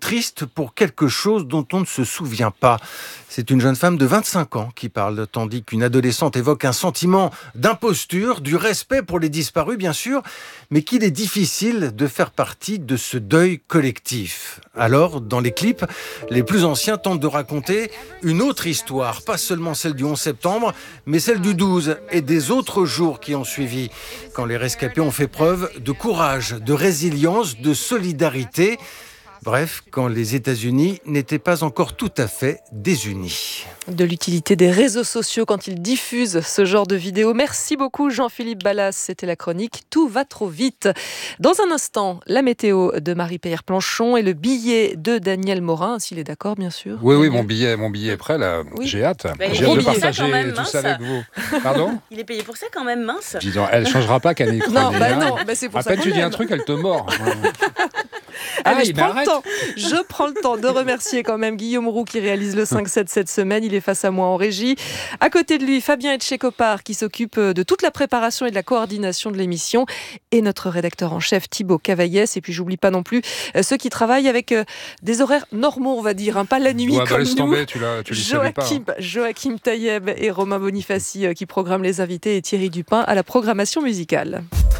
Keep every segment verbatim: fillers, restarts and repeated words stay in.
triste pour quelque chose dont on ne se souvient pas. C'est une jeune femme de vingt-cinq ans qui parle, tandis qu'une adolescente évoque un sentiment d'imposture, du respect pour les disparus bien sûr, mais qu'il est difficile de faire partie de ce deuil collectif. Alors, dans les clips, les plus anciens tentent de raconter une autre histoire, pas seulement celle du onze septembre, mais celle du douze et des autres jours qui ont suivi, quand les rescapés ont fait preuve de courage, de résilience, de solidarité. Bref, quand les États-Unis n'étaient pas encore tout à fait désunis. De l'utilité des réseaux sociaux quand ils diffusent ce genre de vidéos. Merci beaucoup Jean-Philippe Ballas, c'était la chronique Tout va trop vite. Dans un instant, la météo de Marie-Pierre Planchon et le billet de Daniel Morin, s'il est d'accord bien sûr. Oui, oui, mon billet, mon billet est prêt là, oui. J'ai hâte. Bah, J'ai hâte de partager ça tout mince. Ça avec vous. Pardon ? Il est payé pour ça quand même, mince. Dis donc, elle ne changera pas qu'elle est Non, bah non, bah c'est pour à ça peine tu dis un truc, elle te mord. Ah, je, prends le temps, je prends le temps de remercier quand même Guillaume Roux qui réalise le cinq sept cette semaine. Il est face à moi en régie. À côté de lui, Fabien Etchekopar qui s'occupe de toute la préparation et de la coordination de l'émission. Et notre rédacteur en chef Thibaut Cavaillès. Et puis j'oublie pas non plus ceux qui travaillent avec des horaires normaux, on va dire, hein, pas la nuit ouais, comme bah, laisse nous. Tomber, tu l'as, tu Joachim, pas, hein. Joachim Taïeb et Romain Bonifaci qui programment les invités et Thierry Dupin à la programmation musicale.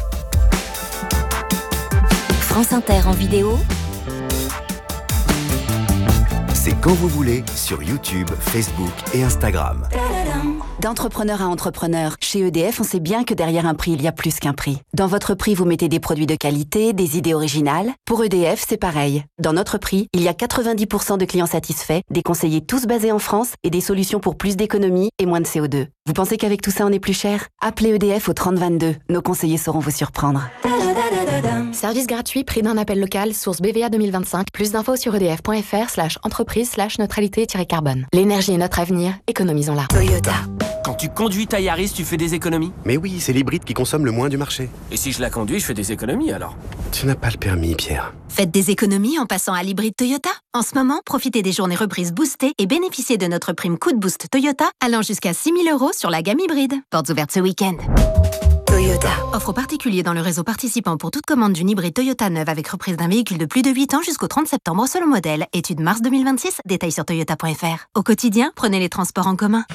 France Inter en vidéo. C'est quand vous voulez sur YouTube, Facebook et Instagram. D'entrepreneur à entrepreneur, chez E D F, on sait bien que derrière un prix, il y a plus qu'un prix. Dans votre prix, vous mettez des produits de qualité, des idées originales. Pour E D F, c'est pareil. Dans notre prix, il y a quatre-vingt-dix pour cent de clients satisfaits, des conseillers tous basés en France et des solutions pour plus d'économie et moins de C O deux. Vous pensez qu'avec tout ça, on est plus cher ? Appelez E D F au trente vingt-deux. Nos conseillers sauront vous surprendre. Service gratuit, prix d'un appel local, source B V A deux mille vingt-cinq. Plus d'infos sur edf.fr slash entreprise slash neutralité-carbone. L'énergie est notre avenir, économisons-la. Toyota. Quand tu conduis ta Yaris, tu fais des économies ? Mais oui, c'est l'hybride qui consomme le moins du marché. Et si je la conduis, je fais des économies alors ? Tu n'as pas le permis, Pierre. Faites des économies en passant à l'hybride Toyota. En ce moment, profitez des journées reprises boostées et bénéficiez de notre prime coup de boost Toyota allant jusqu'à six mille euros sur la gamme hybride. Portes ouvertes ce week-end. Toyota. Offre aux particuliers dans le réseau participant pour toute commande d'une hybride Toyota neuve avec reprise d'un véhicule de plus de huit ans jusqu'au trente septembre selon modèle. Étude mars deux mille vingt-six, détails sur toyota point f r. Au quotidien, prenez les transports en commun.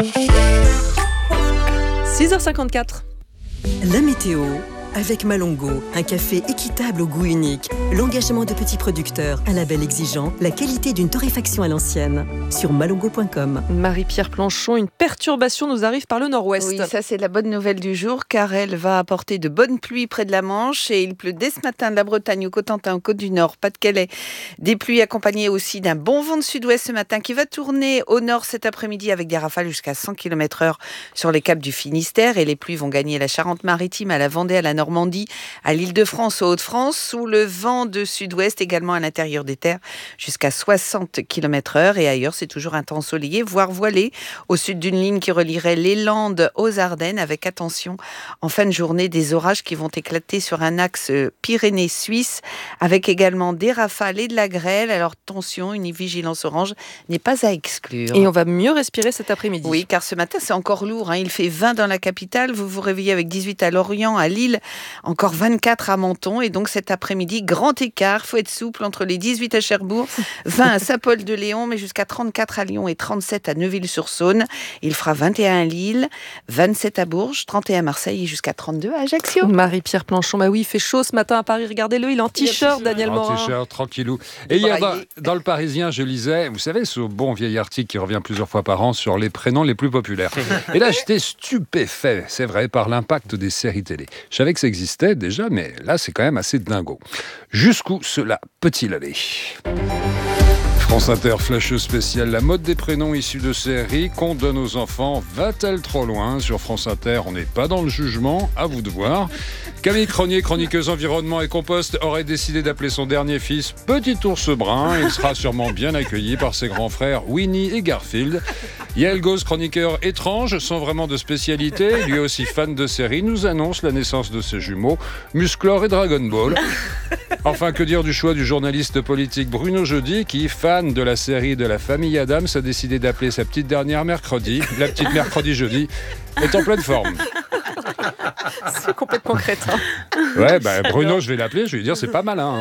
six heures cinquante-quatre. La météo avec Malongo, un café équitable au goût unique, l'engagement de petits producteurs, un label exigeant, la qualité d'une torréfaction à l'ancienne. Sur malongo point com. Marie-Pierre Planchon, une perturbation nous arrive par le nord-ouest. Oui, ça c'est la bonne nouvelle du jour car elle va apporter de bonnes pluies près de la Manche et il pleut dès ce matin de la Bretagne au Cotentin, au Côte du Nord, Pas-de-Calais. Des pluies accompagnées aussi d'un bon vent de sud-ouest ce matin qui va tourner au nord cet après-midi avec des rafales jusqu'à cent kilomètres heure sur les caps du Finistère et les pluies vont gagner la Charente-Maritime, à la Vendée, à la Normandie, à l'Île-de-France, aux Hauts-de-France, sous le vent de sud-ouest également à l'intérieur des terres jusqu'à soixante kilomètres heure et ailleurs c'est toujours un temps ensoleillé, voire voilé au sud d'une ligne qui relierait les Landes aux Ardennes avec attention en fin de journée des orages qui vont éclater sur un axe Pyrénées-Suisse avec également des rafales et de la grêle. Alors attention, une vigilance orange n'est pas à exclure. Et on va mieux respirer cet après-midi. Oui, car ce matin c'est encore lourd, hein. Il fait vingt dans la capitale, vous vous réveillez avec dix-huit à Lorient, à Lille, encore vingt-quatre à Menton et donc cet après-midi, grand écart, faut être souple entre les dix-huit à Cherbourg, vingt à Saint-Paul-de-Léon, mais jusqu'à trente-quatre à Lyon et trente-sept à Neuville-sur-Saône. Il fera vingt et un à Lille, vingt-sept à Bourges, trente et un à Marseille et jusqu'à trente-deux à Ajaccio. Marie-Pierre Planchon, bah oui, il fait chaud ce matin à Paris, regardez-le, il est en t-shirt, Daniel Morin. En t-shirt, tranquillou. Et hier, dans, dans le Parisien, je lisais, vous savez, ce bon vieil article qui revient plusieurs fois par an sur les prénoms les plus populaires. Et là, j'étais stupéfait, c'est vrai, par l'impact des séries télé. Je savais que ça existait déjà, mais là, c'est quand même assez dingo. Jusqu'où cela peut-il aller ? France Inter, flash spécial, la mode des prénoms issus de séries qu'on donne aux enfants va-t-elle trop loin ? Sur France Inter, on n'est pas dans le jugement, à vous de voir. Camille Cronier, chroniqueuse environnement et compost, aurait décidé d'appeler son dernier fils Petit Ours Brun. Il sera sûrement bien accueilli par ses grands frères Winnie et Garfield. Yael Gauze, chroniqueur étrange, sans vraiment de spécialité, lui aussi fan de séries, nous annonce la naissance de ses jumeaux, Musclor et Dragon Ball. Enfin, que dire du choix du journaliste politique Bruno Jeudi, qui, fan de la série de la famille Adams, a décidé d'appeler sa petite dernière mercredi, la petite mercredi jeudi, est en pleine forme. C'est complètement crétin. Ouais, bah, Bruno, je vais l'appeler, je vais lui dire c'est pas malin. Hein.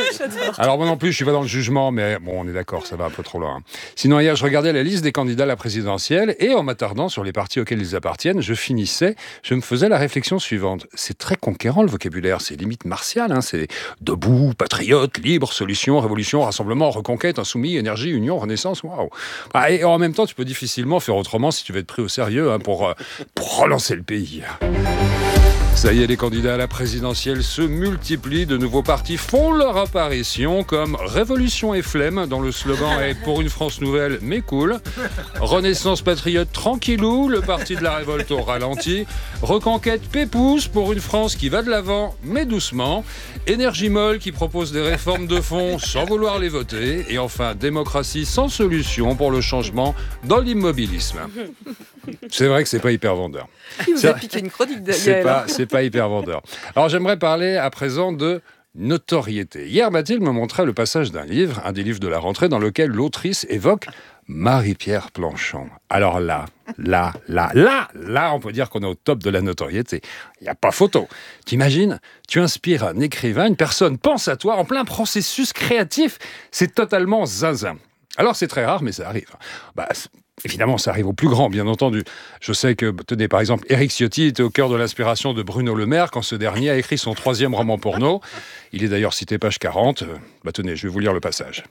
Alors moi non plus, je suis pas dans le jugement, mais bon, on est d'accord, ça va un peu trop loin. Sinon, hier, je regardais la liste des candidats à la présidentielle et en m'attardant sur les partis auxquels ils appartiennent, je finissais, je me faisais la réflexion suivante. C'est très conquérant le vocabulaire, c'est limite martial, hein, c'est debout, patriote, libre, solution, révolution, rassemblement, reconquête, insoumis, énergie, union, renaissance, waouh. Ah, et en même temps, tu peux difficilement faire autrement si tu veux être pris au sérieux hein, pour, euh, pour relancer le pays. Ça y est, les candidats à la présidentielle se multiplient, de nouveaux partis font leur apparition comme Révolution et Flemme, dont le slogan est « Pour une France nouvelle, mais cool ». Renaissance patriote tranquillou, le parti de la révolte au ralenti. Reconquête Pépouze, pour une France qui va de l'avant, mais doucement. Énergie molle qui propose des réformes de fond sans vouloir les voter. Et enfin, démocratie sans solution pour le changement dans l'immobilisme. C'est vrai que c'est pas hyper vendeur. Il vous a piqué une chronique de C'est pas, c'est pas hyper vendeur. Alors j'aimerais parler à présent de notoriété. Hier, Mathilde me montrait le passage d'un livre, un des livres de la rentrée, dans lequel l'autrice évoque Marie-Pierre Planchon. Alors là, là, là, là, là, on peut dire qu'on est au top de la notoriété. Il n'y a pas photo. T'imagines, tu inspires un écrivain, une personne pense à toi en plein processus créatif. C'est totalement zinzin. Alors c'est très rare, mais ça arrive. Bah, évidemment, ça arrive au plus grand, bien entendu. Je sais que, tenez, par exemple, Éric Ciotti était au cœur de l'inspiration de Bruno Le Maire quand ce dernier a écrit son troisième roman porno. Il est d'ailleurs cité page quarante. Bah tenez, je vais vous lire le passage.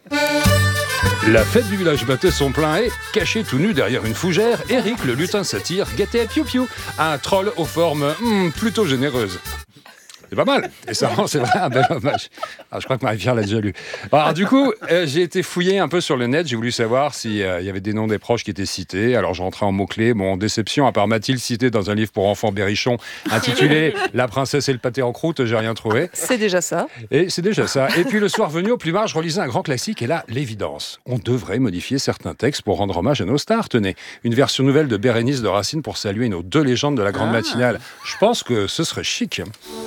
La fête du village battait son plein et, caché tout nu derrière une fougère, Éric, le lutin satire, guettait à piou-piou un troll aux formes hmm, plutôt généreuses. C'est pas mal. Et ça rend, c'est vrai, un bel hommage. Alors, je crois que Marie-Pierre l'a déjà lu. Alors, du coup, euh, j'ai été fouillé un peu sur le net. J'ai voulu savoir s'il euh, y avait des noms des proches qui étaient cités. Alors, je rentrais en mots-clés. Bon, déception, à part Mathilde citée dans un livre pour enfants berrichon intitulé « La princesse et le pâté en croûte », j'ai rien trouvé. C'est déjà ça. Et c'est déjà ça. Et puis, le soir venu, au plumard, je relisais un grand classique. Et là, l'évidence. On devrait modifier certains textes pour rendre hommage à nos stars. Tenez, une version nouvelle de Bérénice de Racine pour saluer nos deux légendes de la grande ah. matinale. Je pense que ce serait chic.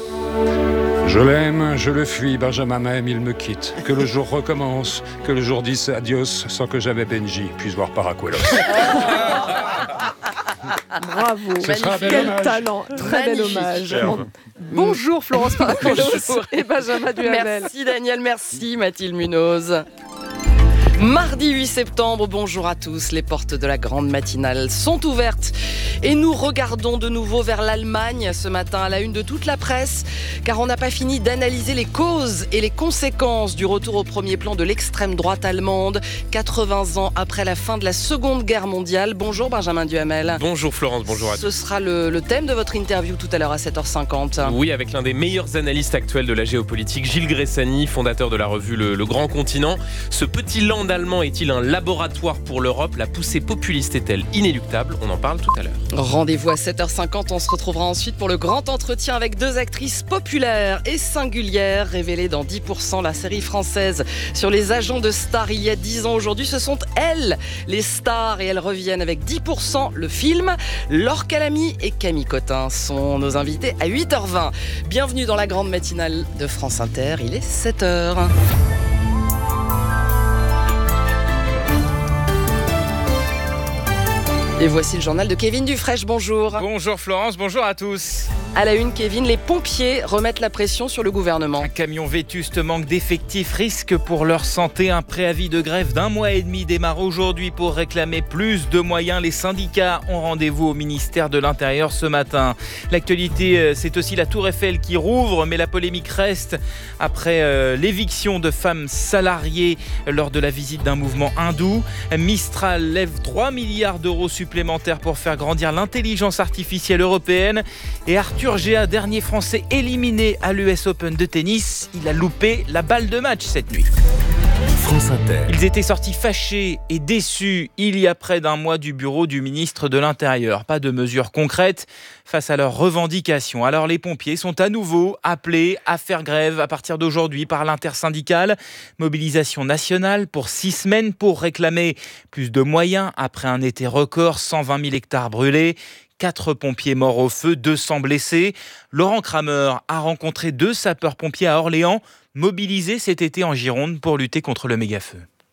Je l'aime, je le fuis, Benjamin m'aime, il me quitte. Que le jour recommence, que le jour dise adios, sans que jamais Benji puisse voir Paracuelos. Bravo, quel talent, très bel hommage. Bon. Bonjour Florence Paracuelos et Benjamin Duhamel. Merci Daniel, merci Mathilde Munoz. Mardi huit septembre, bonjour à tous. Les portes de la grande matinale sont ouvertes et nous regardons de nouveau vers l'Allemagne ce matin à la une de toute la presse, car on n'a pas fini d'analyser les causes et les conséquences du retour au premier plan de l'extrême droite allemande, quatre-vingts ans après la fin de la Seconde Guerre mondiale. Bonjour Benjamin Duhamel. Bonjour Florence, bonjour à tous. Ce sera le, le thème de votre interview tout à l'heure à sept heures cinquante. Oui, avec l'un des meilleurs analystes actuels de la géopolitique, Gilles Gressani, fondateur de la revue Le, le Grand Continent. Ce petit land allemand est-il un laboratoire pour l'Europe? La poussée populiste est-elle inéluctable? On en parle tout à l'heure. Rendez-vous à sept heures cinquante. On se retrouvera ensuite pour le grand entretien avec deux actrices populaires et singulières révélées dans dix pour cent, la série française sur les agents de stars il y a dix ans aujourd'hui. Ce sont elles, les stars, et elles reviennent avec dix pour cent le film. Laure Calamy et Camille Cotin sont nos invités à huit heures vingt. Bienvenue dans la grande matinale de France Inter. Il est sept heures. Et voici le journal de Kevin Dufresne, bonjour. Bonjour Florence, bonjour à tous. À la une, Kevin, les pompiers remettent la pression sur le gouvernement. Un camion vétuste, manque d'effectifs, risque pour leur santé. Un préavis de grève d'un mois et demi démarre aujourd'hui pour réclamer plus de moyens. Les syndicats ont rendez-vous au ministère de l'Intérieur ce matin. L'actualité, c'est aussi la Tour Eiffel qui rouvre, mais la polémique reste après euh, l'éviction de femmes salariées lors de la visite d'un mouvement hindou. Mistral lève trois milliards d'euros supplémentaires pour faire grandir l'intelligence artificielle européenne. Et Arthur Géa, dernier Français éliminé à l'U S Open de tennis, il a loupé la balle de match cette nuit. France Inter. Ils étaient sortis fâchés et déçus il y a près d'un mois du bureau du ministre de l'Intérieur. Pas de mesures concrètes face à leurs revendications. Alors les pompiers sont à nouveau appelés à faire grève à partir d'aujourd'hui par l'intersyndicale. Mobilisation nationale pour six semaines pour réclamer plus de moyens après un été record, cent vingt mille hectares brûlés. Quatre pompiers morts au feu, deux cents blessés. Laurent Kramer a rencontré deux sapeurs-pompiers à Orléans, mobilisés cet été en Gironde pour lutter contre le méga-feu.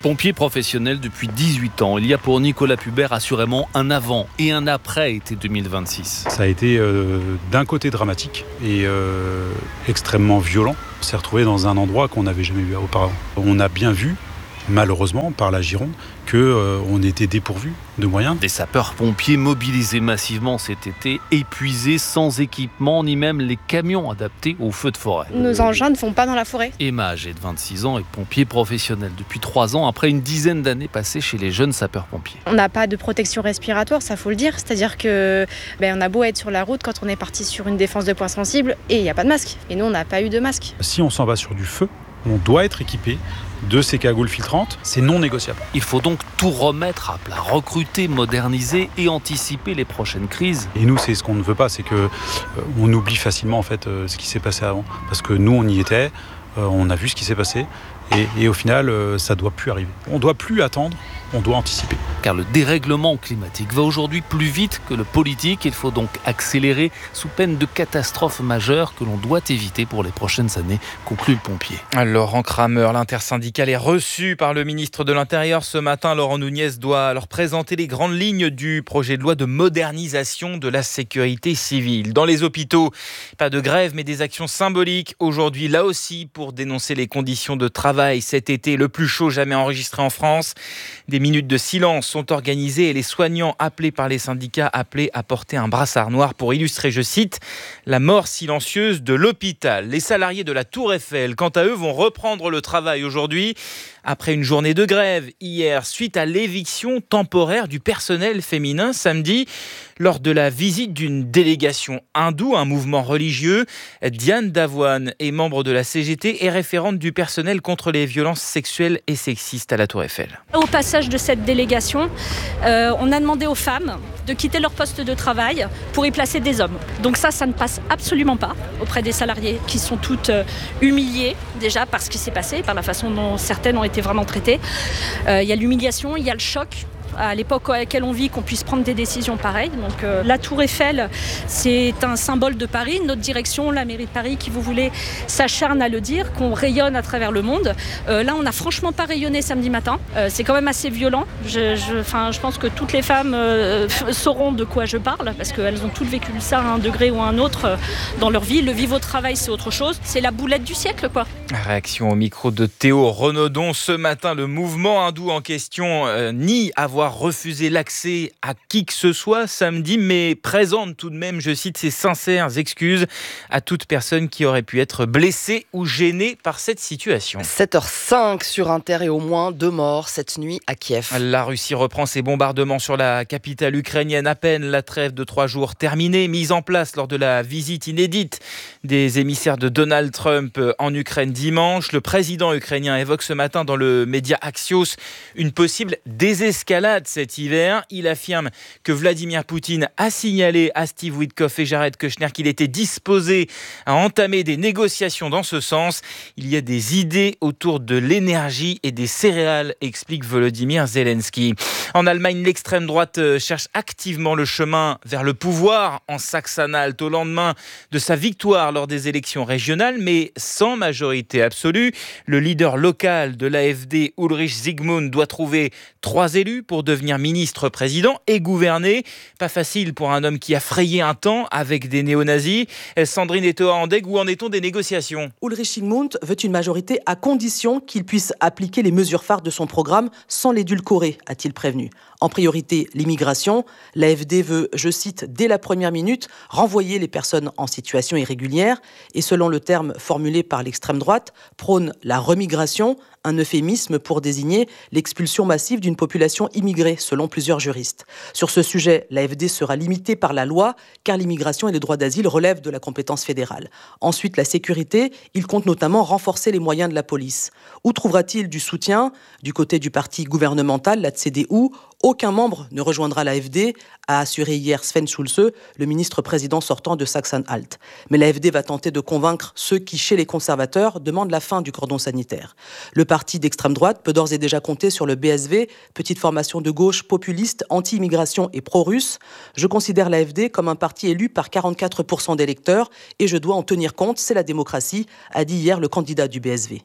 Pompier professionnel depuis dix-huit ans, il y a pour Nicolas Pubert assurément un avant et un après été deux mille vingt-six. Ça a été euh, d'un côté dramatique et euh, extrêmement violent. On s'est retrouvé dans un endroit qu'on n'avait jamais vu auparavant. On a bien vu, malheureusement, par la Gironde, qu'on euh, était dépourvus de moyens. Des sapeurs-pompiers mobilisés massivement cet été, épuisés, sans équipement, ni même les camions adaptés aux feux de forêt. Nos engins ne vont pas dans la forêt. Emma, âgée de vingt-six ans, est pompier professionnel depuis trois ans, après une dizaine d'années passées chez les jeunes sapeurs-pompiers. On n'a pas de protection respiratoire, ça faut le dire. C'est-à-dire que ben, on a beau être sur la route, quand on est parti sur une défense de points sensibles, et il n'y a pas de masque. Et nous, on n'a pas eu de masque. Si on s'en va sur du feu, on doit être équipé de ces cagoules filtrantes, c'est non négociable. Il faut donc tout remettre à plat, recruter, moderniser et anticiper les prochaines crises. Et nous, c'est ce qu'on ne veut pas, c'est que euh, on oublie facilement en fait euh, ce qui s'est passé avant, parce que nous, on y était, euh, on a vu ce qui s'est passé, et, et au final, euh, ça doit plus arriver. On doit plus attendre, on doit anticiper. Car le dérèglement climatique va aujourd'hui plus vite que le politique. Il faut donc accélérer sous peine de catastrophes majeures que l'on doit éviter pour les prochaines années, conclut le pompier. Laurent Kramer, l'intersyndicale est reçu par le ministre de l'Intérieur ce matin. Laurent Nunez doit leur présenter les grandes lignes du projet de loi de modernisation de la sécurité civile. Dans les hôpitaux, pas de grève mais des actions symboliques aujourd'hui, là aussi pour dénoncer les conditions de travail cet été, le plus chaud jamais enregistré en France. Des minutes de silence sont organisées et les soignants appelés par les syndicats appelés à porter un brassard noir pour illustrer, je cite, la mort silencieuse de l'hôpital. Les salariés de la Tour Eiffel, quant à eux, vont reprendre le travail aujourd'hui après une journée de grève hier suite à l'éviction temporaire du personnel féminin samedi lors de la visite d'une délégation hindoue, un mouvement religieux. Diane Davoine est membre de la C G T et référente du personnel contre les violences sexuelles et sexistes à la Tour Eiffel. Au passage de cette délégation, euh, on a demandé aux femmes de quitter leur poste de travail pour y placer des hommes. Donc ça, ça ne passe absolument pas auprès des salariés qui sont toutes euh, humiliées déjà par ce qui s'est passé, par la façon dont certaines ont été vraiment traitées. Euh, il y a l'humiliation, il y a le choc. À l'époque à laquelle on vit, qu'on puisse prendre des décisions pareilles. Donc euh, la Tour Eiffel, c'est un symbole de Paris. Notre direction, la mairie de Paris, qui vous voulez, s'acharne à le dire, qu'on rayonne à travers le monde. Euh, là, on n'a franchement pas rayonné samedi matin. Euh, c'est quand même assez violent. Je, je, je pense que toutes les femmes euh, sauront de quoi je parle, parce qu'elles ont toutes vécu ça à un degré ou à un autre euh, dans leur vie. Le vivre au travail, c'est autre chose. C'est la boulette du siècle, quoi. Réaction au micro de Théo Renaudon. Ce matin, le mouvement hindou en question euh, nie avoir refusé l'accès à qui que ce soit samedi, mais présente tout de même, je cite, ses sincères excuses à toute personne qui aurait pu être blessée ou gênée par cette situation. sept heures cinq sur Inter et au moins deux morts cette nuit à Kiev. La Russie reprend ses bombardements sur la capitale ukrainienne. À peine la trêve de trois jours terminée, mise en place lors de la visite inédite des émissaires de Donald Trump en Ukraine dimanche. Le président ukrainien évoque ce matin dans le média Axios une possible désescalade cet hiver. Il affirme que Vladimir Poutine a signalé à Steve Witkoff et Jared Kushner qu'il était disposé à entamer des négociations dans ce sens. Il y a des idées autour de l'énergie et des céréales, explique Volodymyr Zelensky. En Allemagne, l'extrême droite cherche activement le chemin vers le pouvoir en Saxe-Anhalt au lendemain de sa victoire lors des élections régionales, mais sans majorité absolue. Le leader local de l'A F D, Ulrich Zygmunt, doit trouver trois élus pour devenir ministre-président et gouverner. Pas facile pour un homme qui a frayé un temps avec des néo-nazis. Sandrine Etoa-Andeg, où en est-on des négociations ? Ulrich Zygmunt veut une majorité à condition qu'il puisse appliquer les mesures phares de son programme sans l'édulcorer, a-t-il prévenu. En priorité, l'immigration. L'A F D veut, je cite, dès la première minute, renvoyer les personnes en situation irrégulière et, selon le terme formulé par l'extrême droite, prône la remigration, un euphémisme pour désigner l'expulsion massive d'une population immigrée, selon plusieurs juristes. Sur ce sujet, l'A F D sera limitée par la loi, car l'immigration et le droit d'asile relèvent de la compétence fédérale. Ensuite, la sécurité, il compte notamment renforcer les moyens de la police. Où trouvera-t-il du soutien ? Du côté du parti gouvernemental, la C D U, aucun membre ne rejoindra l'A F D, a assuré hier Sven Schulze, le ministre-président sortant de Saxe-Anhalt. Mais l'A F D va tenter de convaincre ceux qui, chez les conservateurs, demandent la fin du cordon sanitaire. Le parti d'extrême droite peut d'ores et déjà compter sur le B S V, petite formation de gauche populiste, anti-immigration et pro-russe. Je considère l'A F D comme un parti élu par quarante-quatre pour cent d'électeurs et je dois en tenir compte, c'est la démocratie, a dit hier le candidat du B S V.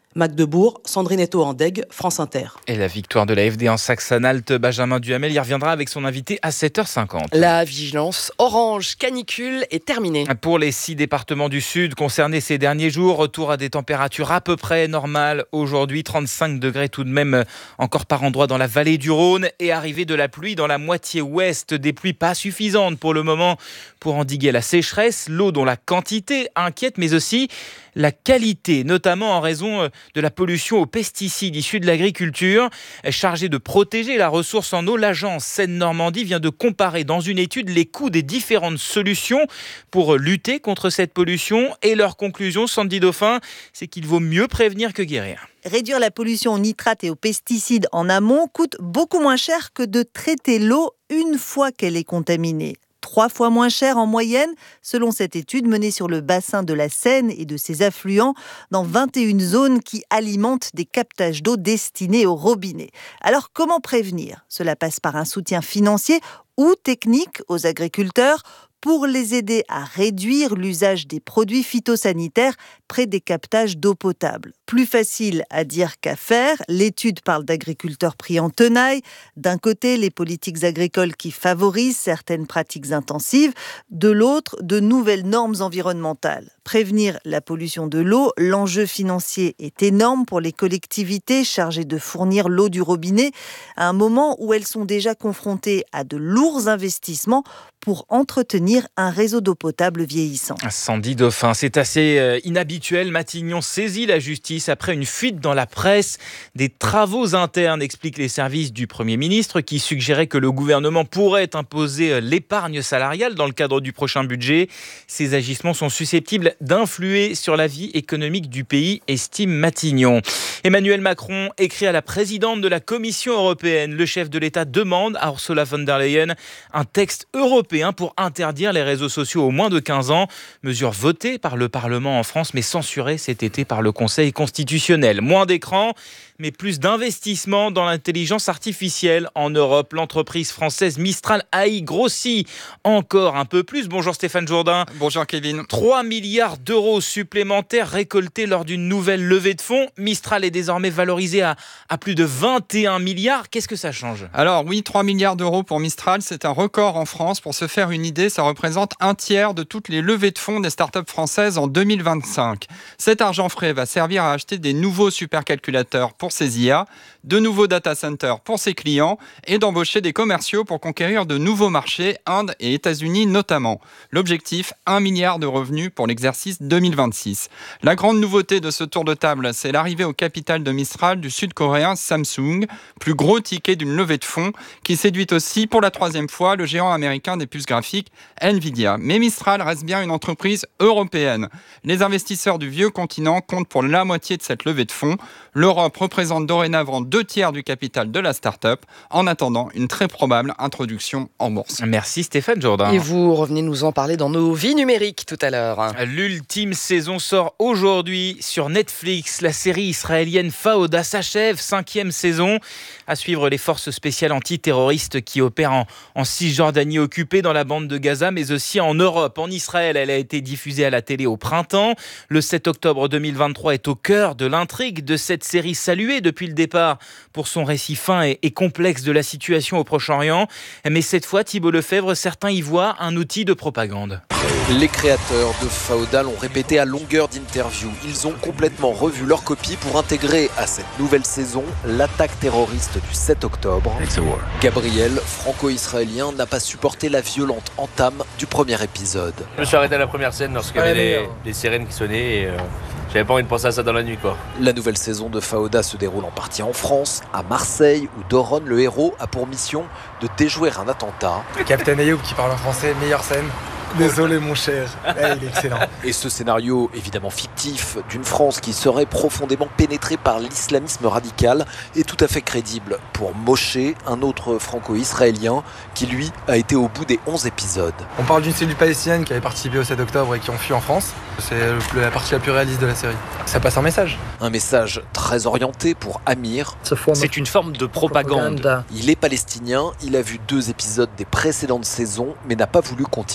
Magdebourg, Sandrine Eto-Andeg, France Inter. Et la victoire de l'A F D en Saxe-Anhalt, Benjamin Duhamel y reviendra avec son invité à sept heures cinquante. La vigilance orange canicule est terminée. Pour les six départements du Sud concernés ces derniers jours, retour à des températures à peu près normales. Aujourd'hui, trente-cinq degrés tout de même encore par endroits dans la vallée du Rhône et arrivée de la pluie dans la moitié ouest. Des pluies pas suffisantes pour le moment pour endiguer la sécheresse. L'eau dont la quantité inquiète, mais aussi la qualité, notamment en raison de la pollution aux pesticides issus de l'agriculture. Chargée de protéger la ressource en eau, l'agence Seine-Normandie vient de comparer dans une étude les coûts des différentes solutions pour lutter contre cette pollution. Et leur conclusion, Sandy Dauphin, c'est qu'il vaut mieux prévenir que guérir. Réduire la pollution aux nitrates et aux pesticides en amont coûte beaucoup moins cher que de traiter l'eau une fois qu'elle est contaminée. Trois fois moins cher en moyenne, selon cette étude menée sur le bassin de la Seine et de ses affluents, dans vingt et une zones qui alimentent des captages d'eau destinés aux robinets. Alors comment prévenir ? Cela passe par un soutien financier ou technique aux agriculteurs pour les aider à réduire l'usage des produits phytosanitaires près des captages d'eau potable. Plus facile à dire qu'à faire, l'étude parle d'agriculteurs pris en tenaille. D'un côté, les politiques agricoles qui favorisent certaines pratiques intensives, de l'autre, de nouvelles normes environnementales. Prévenir la pollution de l'eau, l'enjeu financier est énorme pour les collectivités chargées de fournir l'eau du robinet à un moment où elles sont déjà confrontées à de lourds investissements pour entretenir un réseau d'eau potable vieillissant. Sandy Dauphin, c'est assez euh, inhabituel. Matignon saisit la justice après une fuite dans la presse. Des travaux internes, expliquent les services du Premier ministre, qui suggéraient que le gouvernement pourrait imposer l'épargne salariale dans le cadre du prochain budget. Ces agissements sont susceptibles d'influer sur la vie économique du pays, estime Matignon. Emmanuel Macron écrit à la présidente de la Commission européenne. Le chef de l'État demande à Ursula von der Leyen un texte européen pour interdire les réseaux sociaux aux moins de quinze ans. Mesure votée par le Parlement en France, mais censurée cet été par le Conseil constitutionnel. Moins d'écran, mais plus d'investissement dans l'intelligence artificielle en Europe. L'entreprise française Mistral A I grossit encore un peu plus. Bonjour Stéphane Jourdain. Bonjour Kevin. trois milliards d'euros supplémentaires récoltés lors d'une nouvelle levée de fonds. Mistral est désormais valorisé à, à plus de vingt et un milliards. Qu'est-ce que ça change ? Alors oui, trois milliards d'euros pour Mistral, c'est un record en France. Pour se faire une idée, ça représente un tiers de toutes les levées de fonds des startups françaises en deux mille vingt-cinq. Cet argent frais va servir à acheter des nouveaux supercalculateurs pour ses I A, de nouveaux data centers pour ses clients et d'embaucher des commerciaux pour conquérir de nouveaux marchés, Inde et États-Unis notamment. L'objectif, un milliard de revenus pour l'exercice deux mille vingt-six. La grande nouveauté de ce tour de table, c'est l'arrivée au capital de Mistral du sud-coréen Samsung, plus gros ticket d'une levée de fonds qui séduit aussi pour la troisième fois le géant américain des puces graphiques Nvidia. Mais Mistral reste bien une entreprise européenne. Les investisseurs du vieux continent comptent pour la moitié de cette levée de fonds. L'Europe représente dorénavant deux tiers du capital de la start-up, en attendant une très probable introduction en bourse. Merci Stéphane Jourdain. Et vous revenez nous en parler dans nos vies numériques tout à l'heure. L'ultime saison sort aujourd'hui sur Netflix. La série israélienne Fauda s'achève, cinquième saison. À suivre les forces spéciales antiterroristes qui opèrent en, en Cisjordanie occupée, dans la bande de Gaza, mais aussi en Europe. En Israël, elle a été diffusée à la télé au printemps. Le sept octobre deux mille vingt-trois est au cœur de l'intrigue de cette série saluée depuis le départ pour son récit fin et, et complexe de la situation au Proche-Orient. Mais cette fois, Thibault Lefebvre, certains y voient un outil de propagande. Les créateurs de Fauda l'ont répété à longueur d'interviews. Ils ont complètement revu leur copie pour intégrer à cette nouvelle saison l'attaque terroriste du sept octobre. Gabriel, franco-israélien, n'a pas supporté la violente entame du premier épisode. Je me suis arrêté à la première scène lorsqu'il y avait les, les sirènes qui sonnaient et euh, j'avais pas envie de penser à ça dans la nuit, quoi. La nouvelle saison de Fauda se déroule en partie en France, à Marseille, où Doron, le héros, a pour mission de déjouer un attentat. Captain Ayoub qui parle en français, meilleure scène. Désolé mon cher, hey, il est excellent. Et ce scénario évidemment fictif d'une France qui serait profondément pénétrée par l'islamisme radical est tout à fait crédible pour Moshe, un autre franco-israélien qui lui a été au bout des onze épisodes. On parle d'une cellule palestinienne qui avait participé au sept octobre et qui ont fui en France. C'est la partie la plus réaliste de la série. Ça passe un message. Un message très orienté pour Amir. C'est une forme de propagande. Il est palestinien, il a vu deux épisodes des précédentes saisons mais n'a pas voulu continuer.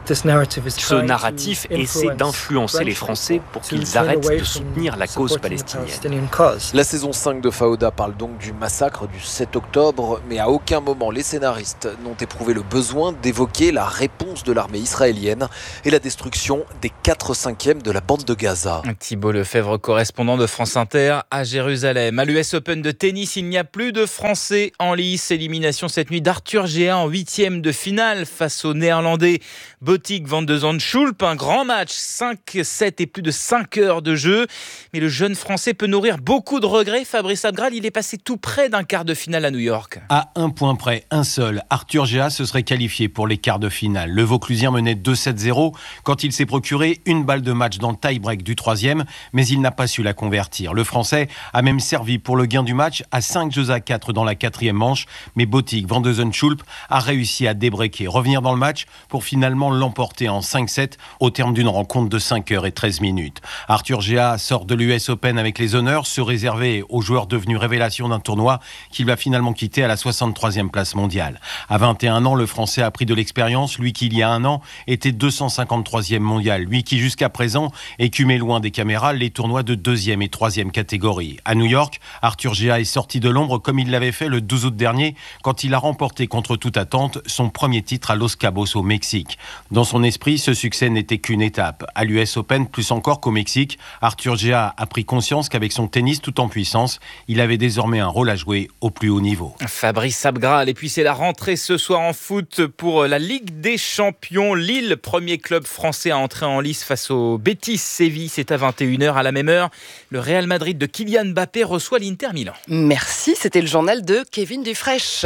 Ce narratif essaie d'influencer les Français pour qu'ils arrêtent de soutenir la cause palestinienne. La saison cinq de Fauda parle donc du massacre du sept octobre, mais à aucun moment les scénaristes n'ont éprouvé le besoin d'évoquer la réponse de l'armée israélienne et la destruction des quatre cinquièmes de la bande de Gaza. Thibault Lefebvre, correspondant de France Inter à Jérusalem. À l'U S Open de tennis, il n'y a plus de Français en lice. Élimination cette nuit d'Arthur Géa en huitième de finale face au Néerlandais Botic van de Zandschulp. Un grand match, cinq sept et plus de cinq heures de jeu. Mais le jeune Français peut nourrir beaucoup de regrets. Fabrice Abgral, il est passé tout près d'un quart de finale à New York. À un point près, un seul, Arthur Géa se serait qualifié pour les quarts de finale. Le Vauclusien menait deux sept zéro quand il s'est procuré une balle de match dans le tie-break du troisième, mais il n'a pas su la convertir. Le Français a même servi pour le gain du match à cinq jeux à quatre dans la quatrième manche, mais Botic van de Zandschulp a réussi à débreaker, revenir dans le match pour finalement l'emporter en cinq sept au terme d'une rencontre de cinq heures et treize minutes. Arthur Géa sort de l'U S Open avec les honneurs, se réserver aux joueurs devenus révélation d'un tournoi qu'il va finalement quitter à la soixante-troisième place mondiale. À vingt et un ans, le Français a pris de l'expérience, lui qui il y a un an était deux cent cinquante-troisième mondial, lui qui jusqu'à présent écumait loin des caméras les tournois de deuxième et troisième catégorie. À New York, Arthur Géa est sorti de l'ombre comme il l'avait fait le douze août dernier quand il a remporté contre toute attente son premier titre à Los Cabos au Mexique. Dans son esprit, ce succès n'était qu'une étape. À l'U S Open, plus encore qu'au Mexique, Arthur Géa a pris conscience qu'avec son tennis tout en puissance, il avait désormais un rôle à jouer au plus haut niveau. Fabrice Abgral, et puis c'est la rentrée ce soir en foot pour la Ligue des Champions. Lille, premier club français à entrer en lice face au Betis Séville. C'est à vingt et une heures. À la même heure, le Real Madrid de Kylian Mbappé reçoit l'Inter Milan. Merci, c'était le journal de Kevin Dufraîche.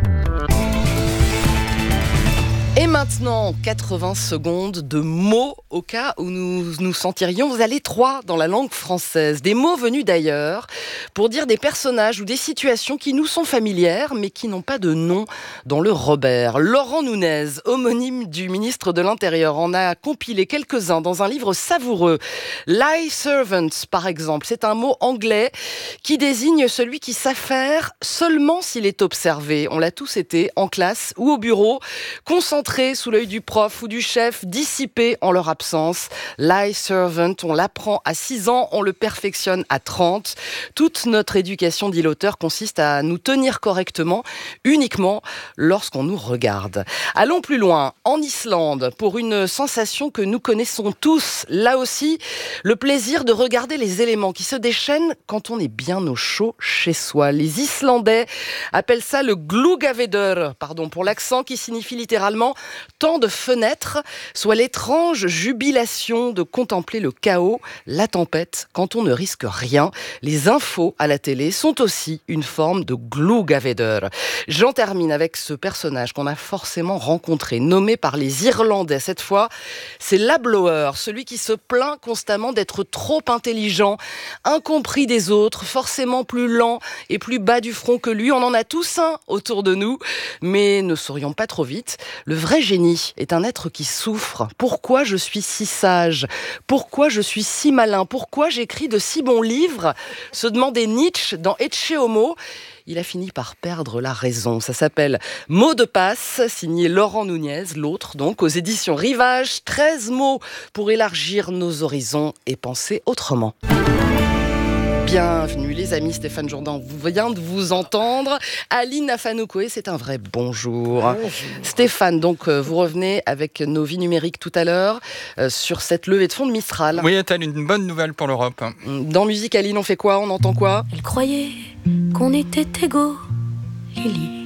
Et maintenant, quatre-vingts secondes de mots au cas où nous nous sentirions à l'étroit dans la langue française. Des mots venus d'ailleurs pour dire des personnages ou des situations qui nous sont familières mais qui n'ont pas de nom dans le Robert. Laurent Nunez, homonyme du ministre de l'Intérieur, en a compilé quelques-uns dans un livre savoureux. Lie servant, par exemple, c'est un mot anglais qui désigne celui qui s'affaire seulement s'il est observé. On l'a tous été en classe ou au bureau, concentré sous l'œil du prof ou du chef, dissipé en leur absence. Lie servant, on l'apprend à six ans, on le perfectionne à trente. Toute notre éducation, dit l'auteur, consiste à nous tenir correctement uniquement lorsqu'on nous regarde. Allons plus loin, en Islande, pour une sensation que nous connaissons tous. Là aussi, le plaisir de regarder les éléments qui se déchaînent quand on est bien au chaud chez soi. Les Islandais appellent ça le gluggaveður, pardon pour l'accent, qui signifie littéralement tant de fenêtres, soit l'étrange jubilation de contempler le chaos, la tempête, quand on ne risque rien. Les infos à la télé sont aussi une forme de gluggaveður. J'en termine avec ce personnage qu'on a forcément rencontré, nommé par les Irlandais cette fois. C'est l'ablower, celui qui se plaint constamment d'être trop intelligent, incompris des autres, forcément plus lent et plus bas du front que lui. On en a tous un autour de nous, mais ne sourions pas trop vite. Le vrai génie est un être qui souffre. Pourquoi je suis si sage ? Pourquoi je suis si malin ? Pourquoi j'écris de si bons livres ? Se demandait Nietzsche dans Ecce Homo. Il a fini par perdre la raison. Ça s'appelle Mots de passe, signé Laurent Nunez, l'autre donc, aux éditions Rivage. treize mots pour élargir nos horizons et penser autrement. Bienvenue les amis, Stéphane Jourdan vient de vous entendre. Aline Afanoukoé, c'est un vrai bonjour. bonjour. Stéphane, donc vous revenez avec nos vies numériques tout à l'heure euh, sur cette levée de fonds de Mistral. Oui, est-elle une bonne nouvelle pour l'Europe ? Dans Musique, Aline, on fait quoi ? On entend quoi ? Elle croyait qu'on était égaux, Lily.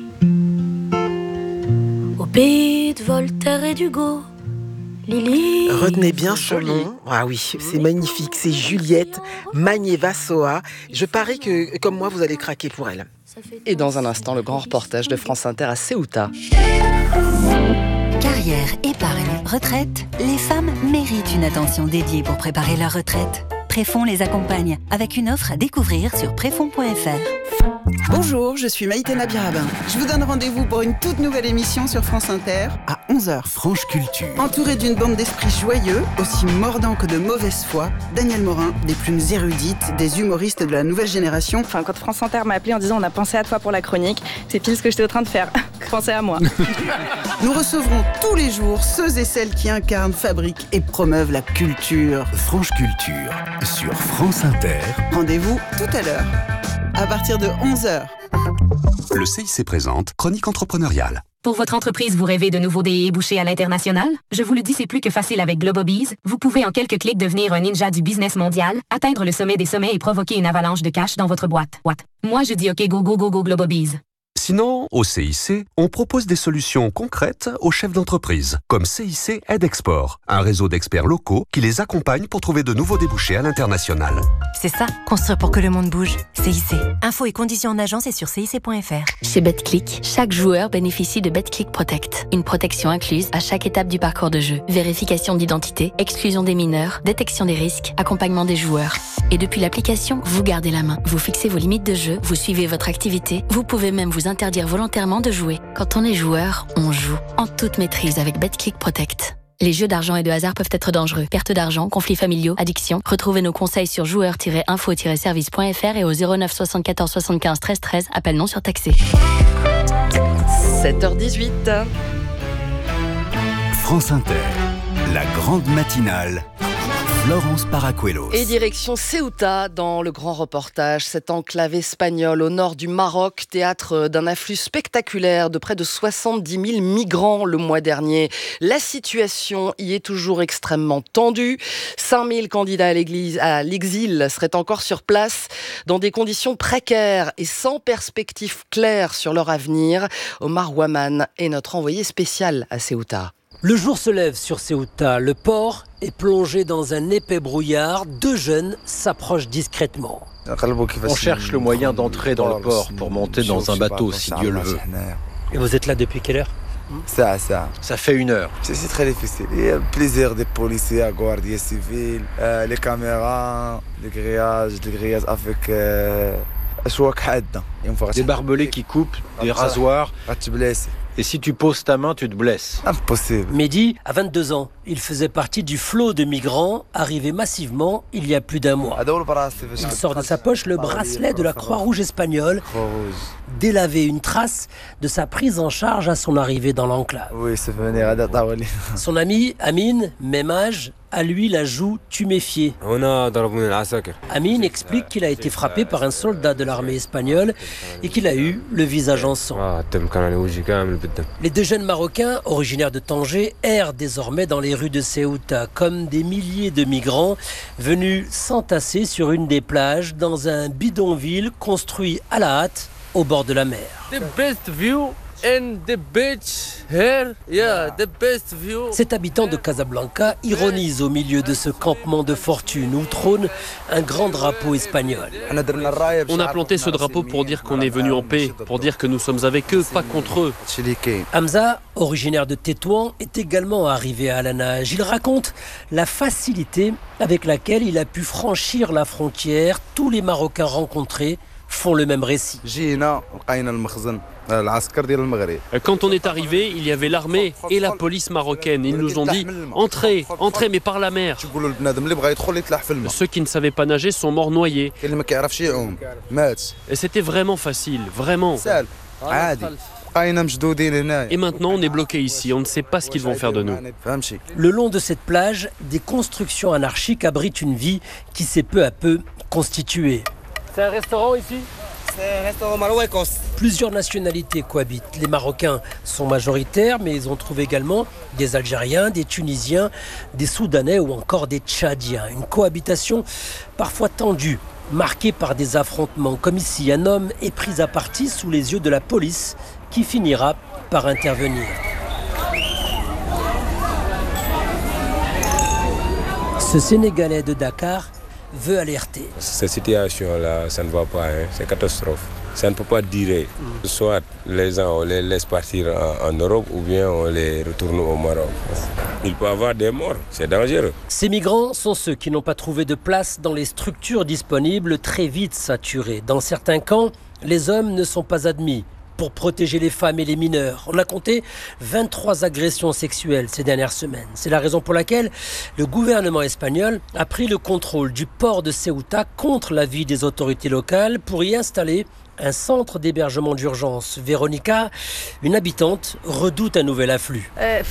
Au pays de Voltaire et d'Hugo. Lily. Retenez bien son nom. Ah oui, c'est magnifique. C'est Juliette Magnier-Vassoa. Je parie que, comme moi, vous allez craquer pour elle. Et dans un instant, le grand reportage de France Inter à Ceuta. Carrière, épargne, retraite. Les femmes méritent une attention dédiée pour préparer leur retraite. Préfonds les accompagne avec une offre à découvrir sur préfonds point f r. Bonjour, je suis Maïté Nabirabin. Je vous donne rendez-vous pour une toute nouvelle émission sur France Inter à onze heures. Franche Culture. Entouré d'une bande d'esprits joyeux, aussi mordants que de mauvaise foi, Daniel Morin, des plumes érudites, des humoristes de la nouvelle génération. Enfin, quand France Inter m'a appelé en disant on a pensé à toi pour la chronique, c'est pile ce que j'étais en train de faire. Pensez à moi. Nous recevrons tous les jours ceux et celles qui incarnent, fabriquent et promeuvent la culture. Franche Culture sur France Inter. Rendez-vous tout à l'heure, à partir de onze heures. Le C I C présente Chronique entrepreneuriale. Pour votre entreprise, vous rêvez de nouveaux débouchés à l'international? Je vous le dis, c'est plus que facile avec Globobees. Vous pouvez en quelques clics devenir un ninja du business mondial, atteindre le sommet des sommets et provoquer une avalanche de cash dans votre boîte. What? Moi, je dis OK, go, go, go, go, Globobees. Sinon, au C I C, on propose des solutions concrètes aux chefs d'entreprise, comme C I C Aide Export, un réseau d'experts locaux qui les accompagne pour trouver de nouveaux débouchés à l'international. C'est ça, construire pour que le monde bouge. C I C. Infos et conditions en agence et sur C I C point F R. Chez BetClick, chaque joueur bénéficie de BetClick Protect. Une protection incluse à chaque étape du parcours de jeu. Vérification d'identité, exclusion des mineurs, détection des risques, accompagnement des joueurs. Et depuis l'application, vous gardez la main. Vous fixez vos limites de jeu, vous suivez votre activité, vous pouvez même vous interdire volontairement de jouer. Quand on est joueur, on joue. En toute maîtrise avec BetClick Protect. Les jeux d'argent et de hasard peuvent être dangereux. Perte d'argent, conflits familiaux, addiction. Retrouvez nos conseils sur joueurs tiret info tiret service point F R et au zéro neuf soixante-quatorze soixante-quinze treize treize. Appel non surtaxé. sept heures dix-huit. France Inter, la grande matinale. Florence Paracuelos. Et direction Ceuta dans le grand reportage, cette enclave espagnole au nord du Maroc, théâtre d'un afflux spectaculaire de près de soixante-dix mille migrants le mois dernier. La situation y est toujours extrêmement tendue. cinq mille candidats à, l'église, à l'exil seraient encore sur place dans des conditions précaires et sans perspective claire sur leur avenir. Omar Waman est notre envoyé spécial à Ceuta. Le jour se lève sur Ceuta, le port est plongé dans un épais brouillard, deux jeunes s'approchent discrètement. On cherche le moyen d'entrer dans le port pour monter dans un bateau si Dieu le veut. Et vous êtes là depuis quelle heure? Ça, ça. Ça fait une heure. C'est très difficile. Il y a plusieurs des policiers, la guardia civile, euh, les caméras, les grillages, les grillages avec... Euh, des barbelés qui coupent, des rasoirs. Et si tu poses ta main, tu te blesses. Impossible. Mehdi a vingt-deux ans. Il faisait partie du flot de migrants arrivés massivement il y a plus d'un mois. Il sort de sa poche le bracelet de la Croix-Rouge espagnole, délavé, une trace de sa prise en charge à son arrivée dans l'enclave. Oui, c'est venir. Son ami, Amine, même âge, a lui la joue tuméfiée. Amine explique qu'il a été frappé par un soldat de l'armée espagnole et qu'il a eu le visage en sang. Les deux jeunes Marocains, originaires de Tanger, errent désormais dans les rues de Ceuta, comme des milliers de migrants venus s'entasser sur une des plages dans un bidonville construit à la hâte au bord de la mer. The best view and the beach here, yeah, the best view. Cet habitant de Casablanca ironise au milieu de ce campement de fortune où trône un grand drapeau espagnol. On a planté ce drapeau pour dire qu'on est venu en paix, pour dire que nous sommes avec eux, pas contre eux. Hamza, originaire de Tétouan, est également arrivé à la nage. Il raconte la facilité avec laquelle il a pu franchir la frontière. Tous les Marocains rencontrés font le même récit. Quand on est arrivé, il y avait l'armée et la police marocaine. Ils nous ont dit « Entrez, entrez, mais par la mer ». Ceux qui ne savaient pas nager sont morts noyés. Et c'était vraiment facile, vraiment. Et maintenant, on est bloqué ici. On ne sait pas ce qu'ils vont faire de nous. Le long de cette plage, des constructions anarchiques abritent une vie qui s'est peu à peu constituée. C'est un restaurant ici ? C'est un restaurant marocain. Plusieurs nationalités cohabitent. Les Marocains sont majoritaires, mais ils ont trouvé également des Algériens, des Tunisiens, des Soudanais ou encore des Tchadiens. Une cohabitation parfois tendue, marquée par des affrontements. Comme ici, un homme est pris à partie sous les yeux de la police qui finira par intervenir. Ce Sénégalais de Dakar veut alerter. Cette situation-là, ça ne va pas, hein. C'est catastrophe. Ça ne peut pas durer. Soit les gens, on les laisse partir en, en Europe ou bien on les retourne au Maroc. Il peut y avoir des morts, c'est dangereux. Ces migrants sont ceux qui n'ont pas trouvé de place dans les structures disponibles, très vite saturées. Dans certains camps, les hommes ne sont pas admis pour protéger les femmes et les mineurs. On a compté vingt-trois agressions sexuelles ces dernières semaines. C'est la raison pour laquelle le gouvernement espagnol a pris le contrôle du port de Ceuta contre l'avis des autorités locales pour y installer un centre d'hébergement d'urgence. Véronica, une habitante, redoute un nouvel afflux.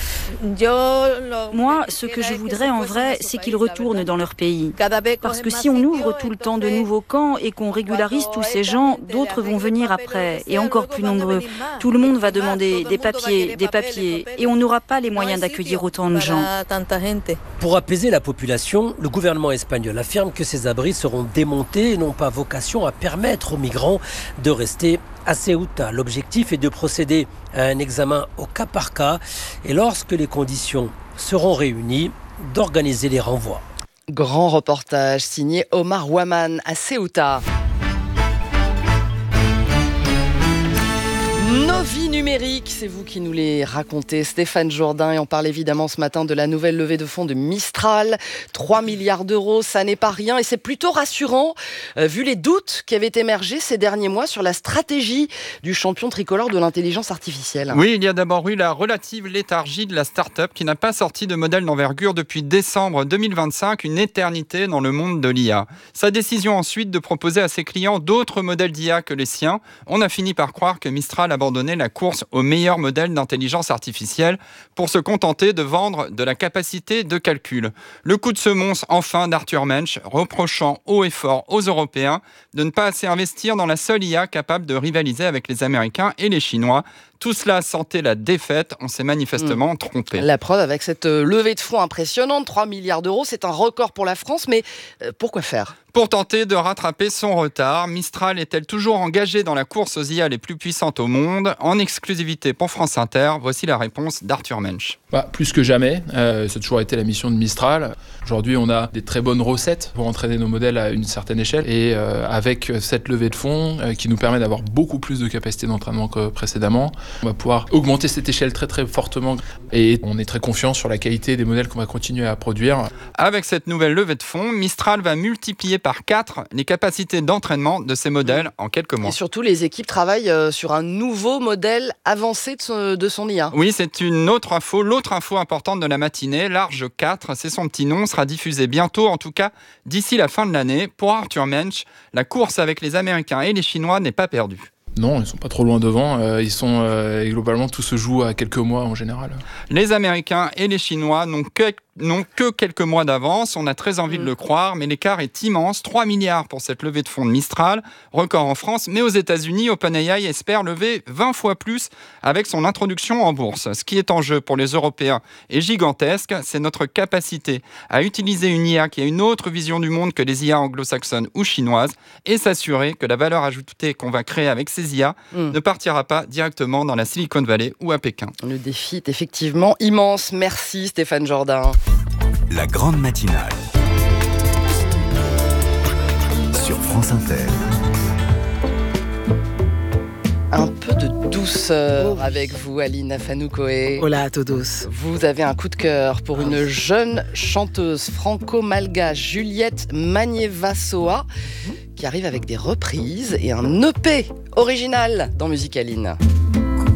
Moi, ce que je voudrais en vrai, c'est qu'ils retournent dans leur pays. Parce que si on ouvre tout le temps de nouveaux camps et qu'on régularise tous ces gens, d'autres vont venir après, et encore plus nombreux. Tout le monde va demander des papiers, des papiers, et on n'aura pas les moyens d'accueillir autant de gens. Pour apaiser la population, le gouvernement espagnol affirme que ces abris seront démontés et n'ont pas vocation à permettre aux migrants de rester à Ceuta. L'objectif est de procéder à un examen au cas par cas et lorsque les conditions seront réunies, d'organiser les renvois. Grand reportage signé Omar Waman à Ceuta. Nos vies numériques, c'est vous qui nous les racontez, Stéphane Jourdain, et on parle évidemment ce matin de la nouvelle levée de fonds de Mistral, trois milliards d'euros, ça n'est pas rien et c'est plutôt rassurant euh, vu les doutes qui avaient émergé ces derniers mois sur la stratégie du champion tricolore de l'intelligence artificielle. Oui, il y a d'abord eu la relative léthargie de la start-up qui n'a pas sorti de modèle d'envergure depuis décembre deux mille vingt-cinq, une éternité dans le monde de l'I A. Sa décision ensuite de proposer à ses clients d'autres modèles d'I A que les siens, on a fini par croire que Mistral a abandonner la course au meilleur modèle d'intelligence artificielle pour se contenter de vendre de la capacité de calcul. Le coup de semonce enfin d'Arthur Mensch, reprochant haut et fort aux Européens de ne pas assez investir dans la seule I A capable de rivaliser avec les Américains et les Chinois. Tout cela sentait la défaite, on s'est manifestement mmh. trompé. La preuve avec cette levée de fonds impressionnante, trois milliards d'euros, c'est un record pour la France, mais euh, pourquoi faire ? Pour tenter de rattraper son retard, Mistral est-elle toujours engagée dans la course aux I A les plus puissantes au monde ? En exclusivité pour France Inter, voici la réponse d'Arthur Mensch. Bah, plus que jamais, euh, ça a toujours été la mission de Mistral. Aujourd'hui, on a des très bonnes recettes pour entraîner nos modèles à une certaine échelle. Et euh, avec cette levée de fonds euh, qui nous permet d'avoir beaucoup plus de capacité d'entraînement que précédemment, on va pouvoir augmenter cette échelle très très fortement. Et on est très confiant sur la qualité des modèles qu'on va continuer à produire. Avec cette nouvelle levée de fonds, Mistral va multiplier par quatre les capacités d'entraînement de ces modèles en quelques mois. Et surtout, les équipes travaillent sur un nouveau modèle avancé de son, de son I A. Oui, c'est une autre info, l'autre info importante de la matinée. Large quatre, c'est son petit nom, sera diffusé bientôt, en tout cas d'ici la fin de l'année. Pour Arthur Mensch, la course avec les Américains et les Chinois n'est pas perdue. Non, ils sont pas trop loin devant. Euh, ils sont euh, globalement tout se joue à quelques mois en général. Les Américains et les Chinois n'ont que n'ont que quelques mois d'avance. On a très envie mmh. de le croire, mais l'écart est immense. trois milliards pour cette levée de fonds de Mistral, record en France, mais aux États-Unis, OpenAI espère lever vingt fois plus avec son introduction en bourse. Ce qui est en jeu pour les Européens est gigantesque. C'est notre capacité à utiliser une I A qui a une autre vision du monde que les I A anglo-saxonnes ou chinoises et s'assurer que la valeur ajoutée qu'on va créer avec ces I A mmh. ne partira pas directement dans la Silicon Valley ou à Pékin. Le défi est effectivement immense. Merci Stéphane Jourdain. La grande matinale sur France Inter. Un peu de douceur avec vous, Aline Afanoukoé. Hola a todos. Vous avez un coup de cœur pour une jeune chanteuse franco-malgache, Juliette Magnéva-Soa, qui arrive avec des reprises et un E P original dans Musicaline.